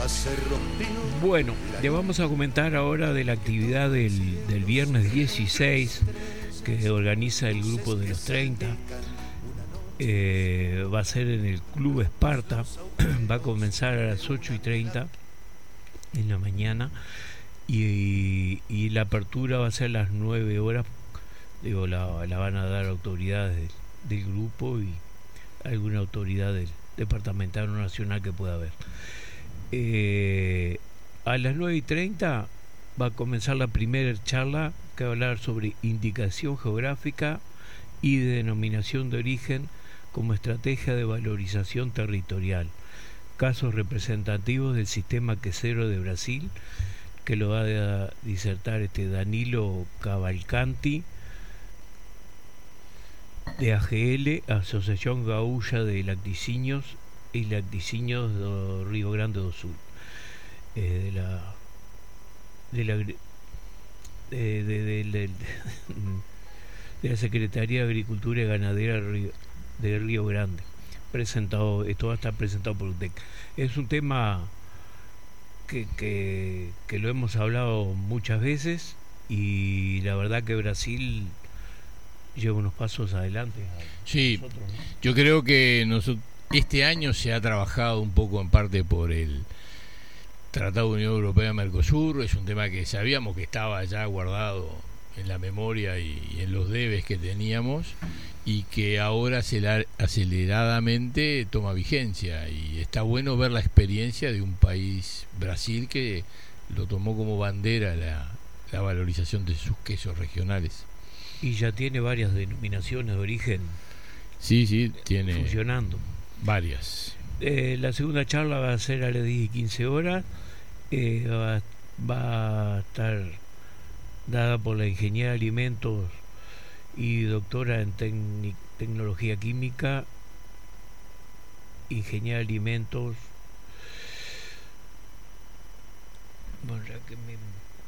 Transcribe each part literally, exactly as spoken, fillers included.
Bueno, le vamos a comentar ahora de la actividad del, del viernes dieciséis que organiza el grupo de los treinta. Eh, va a ser en el Club Esparta. Va a comenzar a las ocho y treinta en la mañana y, y la apertura va a ser a las nueve horas. Digo, la, la van a dar autoridades del, del grupo y alguna autoridad del departamental o nacional que pueda haber. Eh, a las nueve y treinta va a comenzar la primera charla que va a hablar sobre indicación geográfica y denominación de origen como estrategia de valorización territorial, casos representativos del sistema quesero de Brasil, que lo va a disertar este Danilo Cavalcanti de A G L, Asociación Gaúcha de Lacticiños y Lacticiños de Río Grande do Sul, eh, de la de la de, de, de, de, de la Secretaría de Agricultura y Ganadera de Río Grande. Presentado, esto va a estar presentado por U T E C. Es un tema que, que, que lo hemos hablado muchas veces y la verdad que Brasil lleva unos pasos adelante a sí, nosotros, ¿no? Yo creo que nosotros, este año se ha trabajado un poco en parte por el Tratado de Unión Europea-Mercosur. Es un tema que sabíamos que estaba ya guardado en la memoria y, y en los debes que teníamos y que ahora aceleradamente toma vigencia, y está bueno ver la experiencia de un país, Brasil, que lo tomó como bandera la, la valorización de sus quesos regionales. Y ya tiene varias denominaciones de origen. Sí, sí, tiene funcionando. Varias. Eh, la segunda charla va a ser a las diez y quince horas. Eh, va, va a estar dada por la ingeniera de alimentos y doctora en tecnic, tecnología química, ingeniera de alimentos. Bueno, ya que me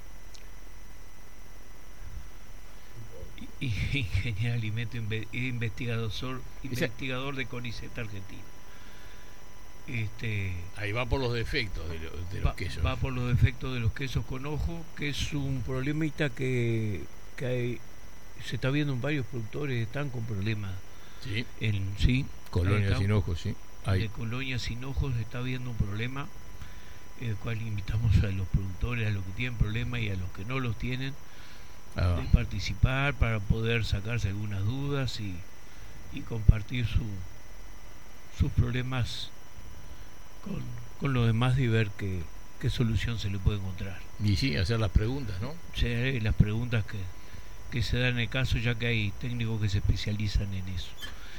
ingeniero de alimentos e investigador, investigador de CONICET Argentina. Este, ahí va por los defectos de, lo, de los va, quesos. Va por los defectos de los quesos con ojo, que es un problemita que, que hay, se está viendo en varios productores, están con problemas. Sí. En sí. Colonia sin ojos, sí. Hay. De Colonia sin ojos se está viendo un problema, el cual invitamos a los productores, a los que tienen problemas y a los que no los tienen, ah. de participar para poder sacarse algunas dudas y, y compartir su, sus problemas con, con los demás y ver qué, qué solución se le puede encontrar. Y sí, hacer las preguntas, ¿no? Sí, las preguntas que, que se dan en el caso, ya que hay técnicos que se especializan en eso.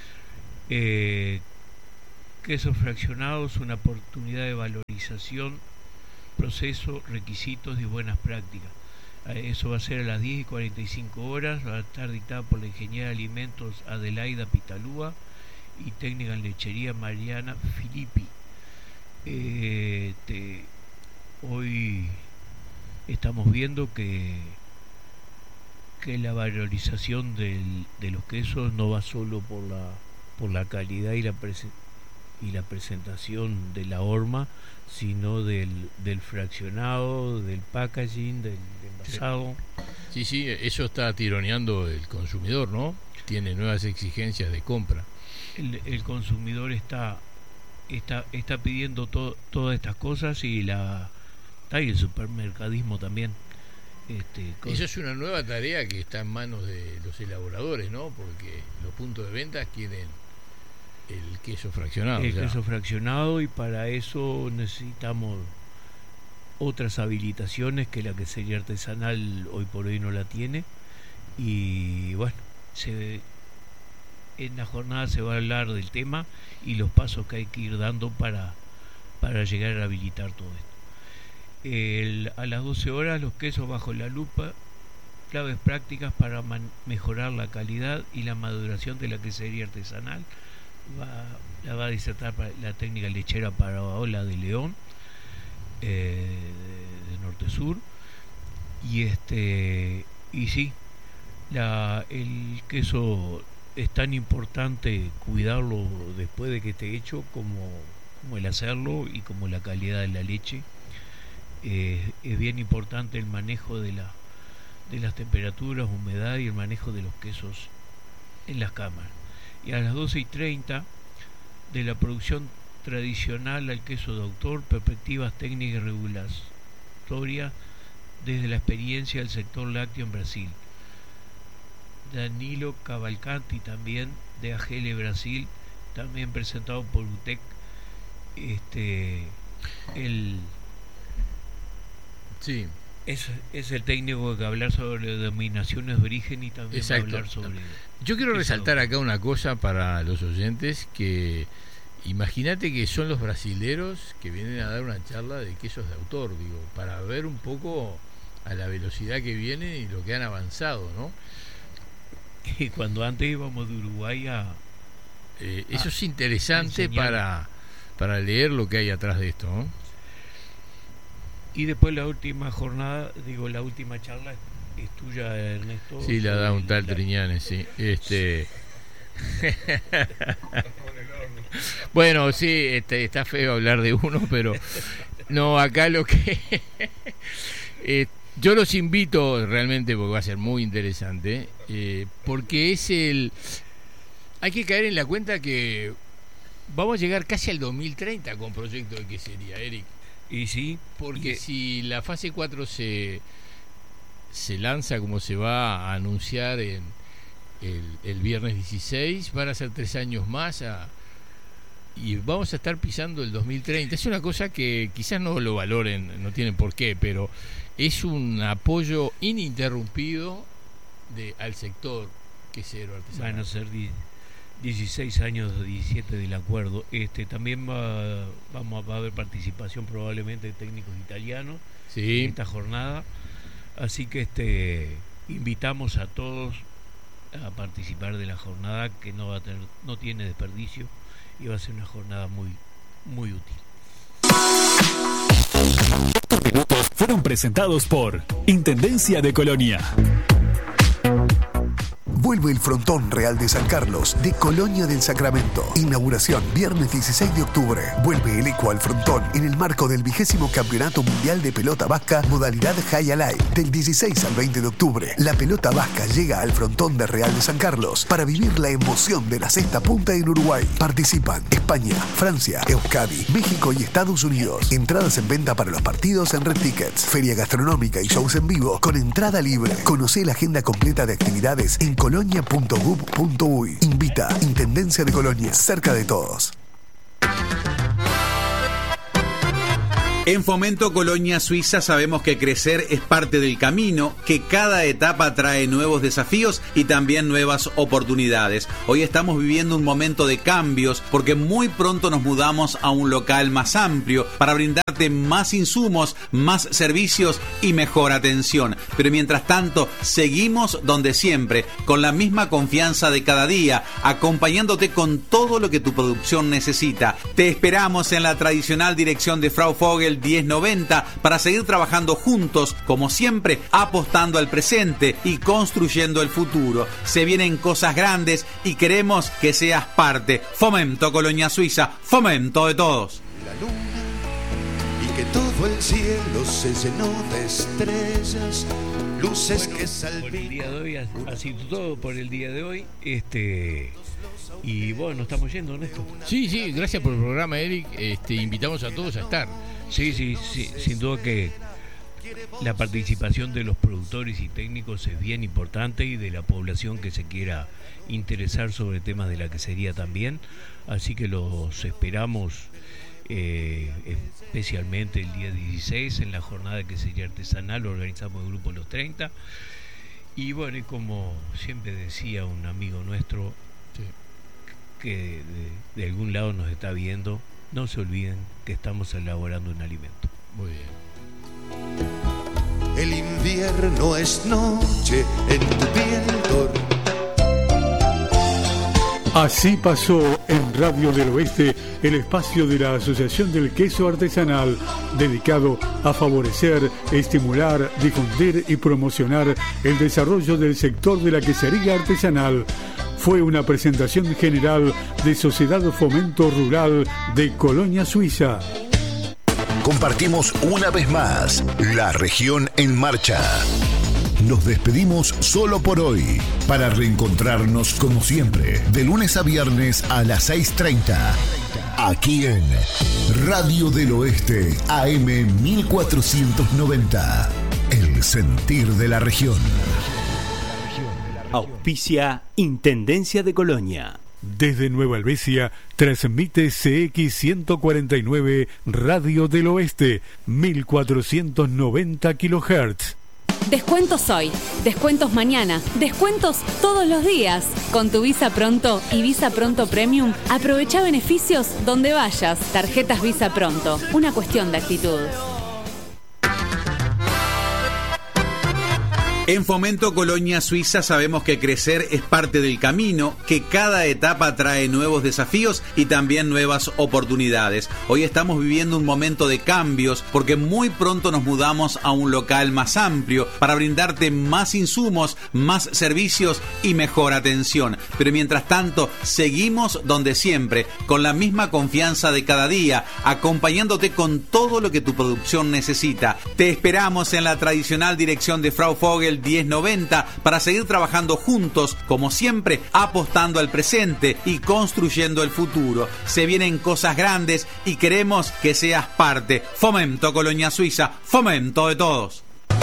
Eh, quesos fraccionados, una oportunidad de valorización, proceso, requisitos y buenas prácticas. Eso va a ser a las diez y cuarenta y cinco horas, va a estar dictada por la ingeniera de alimentos Adelaida Pitalúa y técnica en lechería Mariana Filippi. Eh, te, hoy estamos viendo que que la valorización del, de los quesos no va solo por la por la calidad y la presen, y la presentación de la horma, sino del, del fraccionado, del packaging, del envasado. Sí, sí, eso está tironeando el consumidor, ¿no? Tiene nuevas exigencias de compra. El, el consumidor está está está pidiendo to, todas estas cosas y la está y el supermercadismo también. Este, Eso es una nueva tarea que está en manos de los elaboradores, ¿no? Porque los puntos de venta quieren el queso fraccionado. El ya. queso fraccionado, y para eso necesitamos otras habilitaciones que la quesería artesanal hoy por hoy no la tiene. Y bueno, se, en la jornada se va a hablar del tema y los pasos que hay que ir dando para, para llegar a habilitar todo esto. El, a las doce horas, los quesos bajo la lupa, claves prácticas para man, mejorar la calidad y la maduración de la quesería artesanal. Va, la va a disertar la técnica lechera Paola de León, eh, de, de Norte Sur. Y este y sí, la, el queso es tan importante cuidarlo después de que esté hecho como, como el hacerlo y como la calidad de la leche. Eh, es bien importante el manejo de la de las temperaturas, humedad y el manejo de los quesos en las cámaras. Y a las doce y treinta, de la producción tradicional al queso de autor, perspectivas técnicas y regulatorias desde la experiencia del sector lácteo en Brasil. Danilo Cavalcanti, también de A G L Brasil, también presentado por U T E C. Este, el sí. es, es el técnico que va a hablar sobre denominaciones de origen y también Exacto. va a hablar sobre... Yo quiero resaltar acá una cosa para los oyentes, que imagínate que son los brasileros que vienen a dar una charla de quesos de autor, digo, para ver un poco a la velocidad que vienen y lo que han avanzado, ¿no? Y cuando antes íbamos de Uruguay a... Eh, eso a, es interesante para, para leer lo que hay atrás de esto, ¿no? Y después la última jornada, digo, la última charla es tuya, Ernesto. Sí, la da un tal la... Triñanes, sí. Este... Bueno, sí, este, está feo hablar de uno, pero no, acá lo que... eh, yo los invito realmente, porque va a ser muy interesante, eh, porque es el... Hay que caer en la cuenta que vamos a llegar casi al dos mil treinta con proyecto de quesería, Eric. Y sí, porque y si la fase cuatro se, se lanza como se va a anunciar en el, el viernes dieciséis, van a ser tres años más a, y vamos a estar pisando el dos mil treinta. Es una cosa que quizás no lo valoren, no tienen por qué, pero es un apoyo ininterrumpido de, al sector quesero artesanal. Van a ser dieciséis años o diecisiete del acuerdo. Este también va, vamos a, va a haber participación probablemente de técnicos italianos, sí, en esta jornada, así que este invitamos a todos a participar de la jornada, que no va a tener, no tiene desperdicio, y va a ser una jornada muy muy útil. Estos minutos fueron presentados por Intendencia de Colonia. Vuelve el Frontón Real de San Carlos de Colonia del Sacramento. Inauguración viernes dieciséis de octubre. Vuelve el eco al Frontón en el marco del vigésimo Campeonato Mundial de Pelota Vasca modalidad High Alive. Del dieciséis al veinte de octubre, la pelota vasca llega al Frontón de Real de San Carlos para vivir la emoción de la sexta punta en Uruguay. Participan España, Francia, Euskadi, México y Estados Unidos. Entradas en venta para los partidos en Red Tickets. Feria gastronómica y shows en vivo con entrada libre. Conocé la agenda completa de actividades en colonia punto gov punto uy. Invita Intendencia de Colonia, cerca de todos. En Fomento Colonia Suiza sabemos que crecer es parte del camino, que cada etapa trae nuevos desafíos y también nuevas oportunidades. Hoy estamos viviendo un momento de cambios porque muy pronto nos mudamos a un local más amplio para brindarte más insumos, más servicios y mejor atención. Pero mientras tanto, seguimos donde siempre, con la misma confianza de cada día, acompañándote con todo lo que tu producción necesita. Te esperamos en la tradicional dirección de Frau Vogel diez noventa para seguir trabajando juntos, como siempre, apostando al presente y construyendo el futuro. Se vienen cosas grandes y queremos que seas parte. Fomento Colonia Suiza, fomento de todos. La luna y que todo el cielo se llenó de estrellas, luces bueno, que salpican. Por el día de hoy, así todo por el día de hoy, este... Y bueno, estamos yendo, Ernesto. Sí, sí, gracias por el programa, Eric. Este, invitamos a todos a estar. Sí, sí, sí, sin duda que la participación de los productores y técnicos es bien importante, y de la población que se quiera interesar sobre temas de la quesería también. Así que los esperamos eh, especialmente el día dieciséis en la jornada de quesería artesanal. Organizamos el grupo Los treinta. Y bueno, y como siempre decía un amigo nuestro, sí, que de, de algún lado nos está viendo, no se olviden que estamos elaborando un alimento. Muy bien. El invierno es noche en tu piel dormida. Así pasó en Radio del Oeste el espacio de la Asociación del Queso Artesanal, dedicado a favorecer, estimular, difundir y promocionar el desarrollo del sector de la quesería artesanal. Fue fue una presentación general de Sociedad Fomento Rural de Colonia Suiza. Compartimos una vez más La Región en Marcha. Nos despedimos solo por hoy, para reencontrarnos como siempre, de lunes a viernes a las seis treinta, aquí en Radio del Oeste, A M mil cuatrocientos noventa, el sentir de la región. Auspicia Intendencia de Colonia. Desde Nueva Helvecia transmite C X ciento cuarenta y nueve Radio del Oeste, mil cuatrocientos noventa kilohertz. Descuentos hoy, descuentos mañana, descuentos todos los días. Con tu Visa Pronto y Visa Pronto Premium, aprovecha beneficios donde vayas. Tarjetas Visa Pronto, una cuestión de actitud. En Fomento Colonia Suiza sabemos que crecer es parte del camino, que cada etapa trae nuevos desafíos y también nuevas oportunidades. Hoy estamos viviendo un momento de cambios porque muy pronto nos mudamos a un local más amplio para brindarte más insumos, más servicios y mejor atención. Pero mientras tanto, seguimos donde siempre, con la misma confianza de cada día, acompañándote con todo lo que tu producción necesita. Te esperamos en la tradicional dirección de Frau Vogel diez noventa para seguir trabajando juntos, como siempre, apostando al presente y construyendo el futuro. Se vienen cosas grandes y queremos que seas parte. Fomento Colonia Suiza, fomento de todos.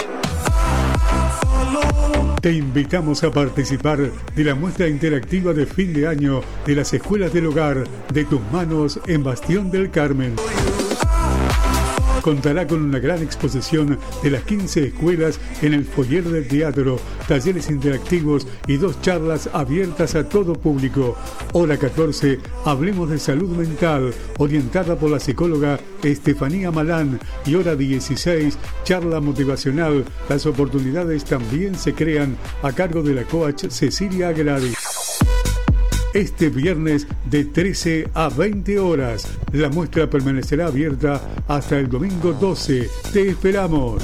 Te invitamos a participar de la muestra interactiva de fin de año de las Escuelas del Hogar de tus manos en Bastión del Carmen. Contará con una gran exposición de las quince escuelas en el foyer del teatro, talleres interactivos y dos charlas abiertas a todo público. Hora catorce, hablemos de salud mental, orientada por la psicóloga Estefanía Malán. Y hora dieciséis, charla motivacional. Las oportunidades también se crean, a cargo de la coach Cecilia Agradi. Este viernes de trece a veinte horas. La muestra permanecerá abierta hasta el domingo doce. Te esperamos.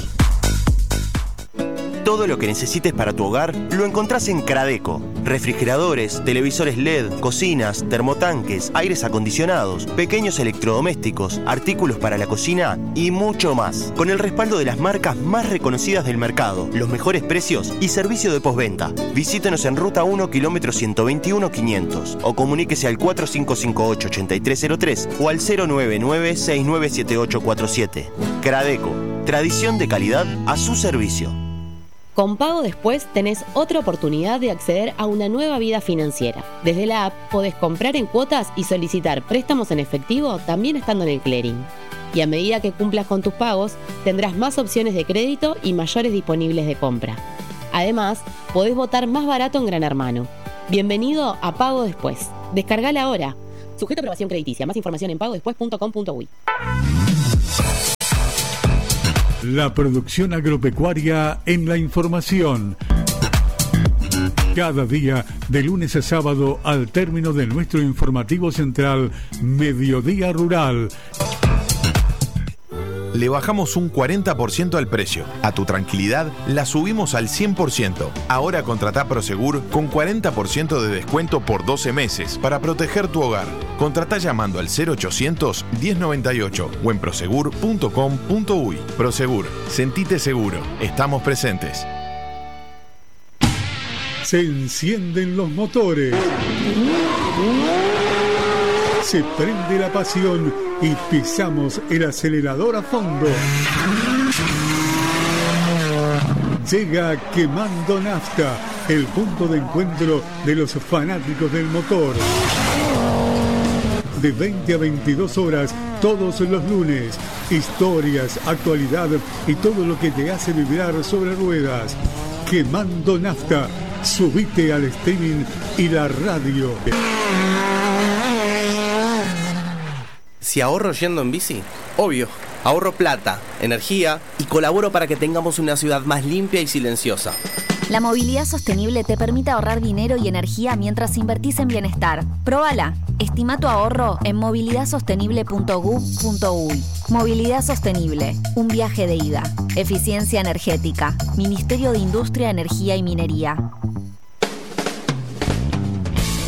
Todo lo que necesites para tu hogar lo encontrás en Cradeco. Refrigeradores, televisores L E D, cocinas, termotanques, aires acondicionados, pequeños electrodomésticos, artículos para la cocina y mucho más. Con el respaldo de las marcas más reconocidas del mercado, los mejores precios y servicio de postventa. Visítenos en Ruta uno, kilómetro ciento veintiuno, quinientos o comuníquese al cuatro cinco cinco ocho, ocho tres cero tres o al cero nueve nueve, seis nueve siete ocho cuatro siete. Cradeco, tradición de calidad a su servicio. Con Pago Después tenés otra oportunidad de acceder a una nueva vida financiera. Desde la app podés comprar en cuotas y solicitar préstamos en efectivo también estando en el clearing. Y a medida que cumplas con tus pagos, tendrás más opciones de crédito y mayores disponibles de compra. Además, podés votar más barato en Gran Hermano. Bienvenido a Pago Después. Descargala ahora. Sujeto a aprobación crediticia. Más información en pago después punto com punto uy. La producción agropecuaria en la información. Cada día, de lunes a sábado, al término de nuestro informativo central, Mediodía Rural. Le bajamos un cuarenta por ciento al precio. A tu tranquilidad, la subimos al cien por ciento. Ahora contratá Prosegur con cuarenta por ciento de descuento por doce meses para proteger tu hogar. Contratá llamando al cero ochocientos, diez noventa y ocho o en prosegur punto com punto uy. Prosegur, sentite seguro. Estamos presentes. Se encienden los motores. Se prende la pasión y pisamos el acelerador a fondo. Llega Quemando Nafta, el punto de encuentro de los fanáticos del motor. De veinte a veintidós horas, todos los lunes. Historias, actualidad y todo lo que te hace vibrar sobre ruedas. Quemando Nafta. Subite al streaming y la radio. Si ahorro yendo en bici, obvio, ahorro plata, energía y colaboro para que tengamos una ciudad más limpia y silenciosa. La movilidad sostenible te permite ahorrar dinero y energía mientras invertís en bienestar. Próbala. Estima tu ahorro en movilidad sostenible punto gov punto uy. Movilidad Sostenible, un viaje de ida. Eficiencia energética. Ministerio de Industria, Energía y Minería.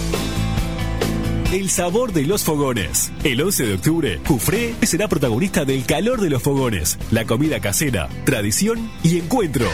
el sabor de los fogones. El once de octubre, Cufré será protagonista del calor de los fogones, la comida casera, tradición y encuentro.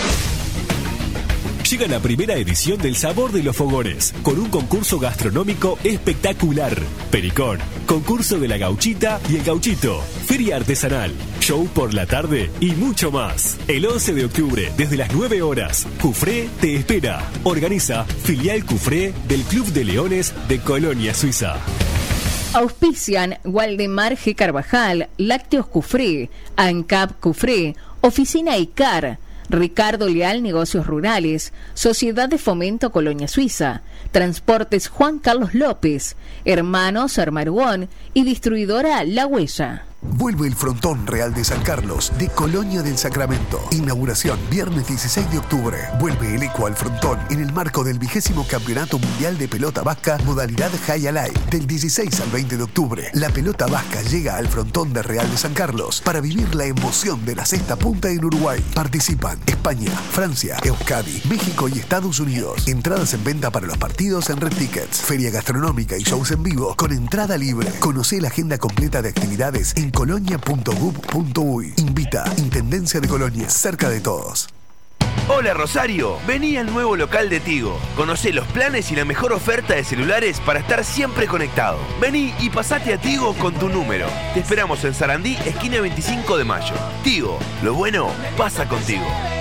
Llega la primera edición del Sabor de los Fogones, con un concurso gastronómico espectacular. Pericón, concurso de la gauchita y el gauchito, feria artesanal, show por la tarde y mucho más. El once de octubre, desde las nueve horas, Cufré te espera. Organiza Filial Cufré del Club de Leones de Colonia, Suiza. Auspician Waldemar G. Carvajal, Lácteos Cufré, ANCAP Cufré, Oficina ICAR, Ricardo Leal Negocios Rurales, Sociedad de Fomento Colonia Suiza, Transportes Juan Carlos López, Hermanos Armaruón y Distribuidora La Huella. Vuelve el Frontón Real de San Carlos de Colonia del Sacramento. Inauguración viernes dieciséis de octubre. Vuelve el eco al frontón en el marco del vigésimo Campeonato Mundial de Pelota Vasca modalidad High Alive. Del dieciséis al veinte de octubre, la pelota vasca llega al Frontón de Real de San Carlos para vivir la emoción de la sexta punta en Uruguay. Participan España, Francia, Euskadi, México y Estados Unidos. Entradas en venta para los partidos en Red Tickets. Feria gastronómica y shows en vivo con entrada libre. Conocé la agenda completa de actividades en colonia punto gov punto uy. Invita Intendencia de Colonia, cerca de todos. Hola Rosario, vení al nuevo local de Tigo. Conocé los planes y la mejor oferta de celulares para estar siempre conectado. Vení y pasate a Tigo con tu número. Te esperamos en Sarandí, esquina veinticinco de mayo. Tigo, lo bueno pasa contigo.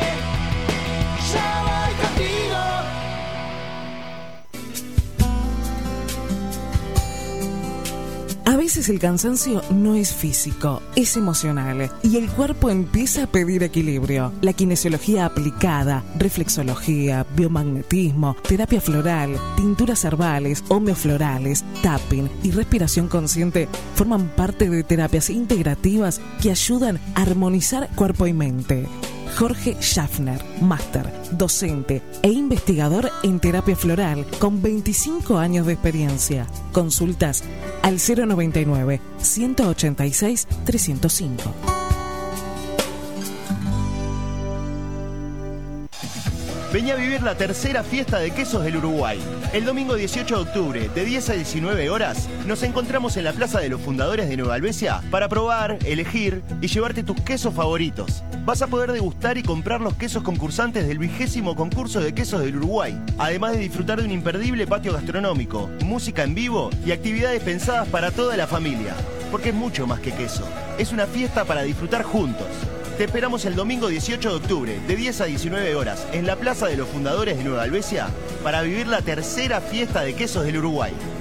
A veces el cansancio no es físico, es emocional y el cuerpo empieza a pedir equilibrio. La kinesiología aplicada, reflexología, biomagnetismo, terapia floral, tinturas herbales, homeoflorales, tapping y respiración consciente forman parte de terapias integrativas que ayudan a armonizar cuerpo y mente. Jorge Schaffner, máster, docente e investigador en terapia floral con veinticinco años de experiencia. Consultas al cero noventa y nueve, ciento ochenta y seis, trescientos cinco. Vení a vivir la tercera fiesta de quesos del Uruguay. El domingo dieciocho de octubre, de diez a diecinueve horas, nos encontramos en la Plaza de los Fundadores de Nueva Albesia para probar, elegir y llevarte tus quesos favoritos. Vas a poder degustar y comprar los quesos concursantes del vigésimo concurso de quesos del Uruguay, además de disfrutar de un imperdible patio gastronómico, música en vivo y actividades pensadas para toda la familia. Porque es mucho más que queso, es una fiesta para disfrutar juntos. Te esperamos el domingo dieciocho de octubre, de diez a diecinueve horas, en la Plaza de los Fundadores de Nueva Albesia, para vivir la tercera fiesta de quesos del Uruguay.